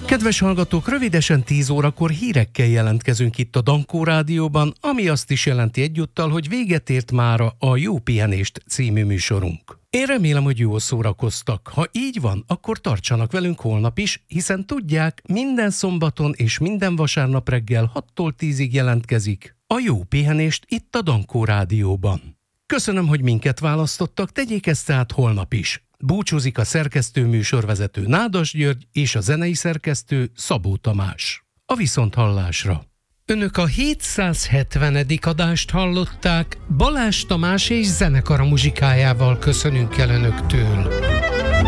Kedves hallgatók, rövidesen 10 órakor hírekkel jelentkezünk itt a Dankó Rádióban, ami azt is jelenti egyúttal, hogy véget ért mára a Jó pihenést című műsorunk. Én remélem, hogy jól szórakoztak. Ha így van, akkor tartsanak velünk holnap is, hiszen tudják, minden szombaton és minden vasárnap reggel 6-tól 10-ig jelentkezik a Jó pihenést itt a Dankó Rádióban. Köszönöm, hogy minket választottak, tegyék ezt tehát holnap is. Búcsúzik a szerkesztő műsorvezető Nádas György és a zenei szerkesztő Szabó Tamás. A viszonthallásra! Önök a 770. adást hallották, Balázs Tamás és zenekara muzsikájával köszönünk el önöktől.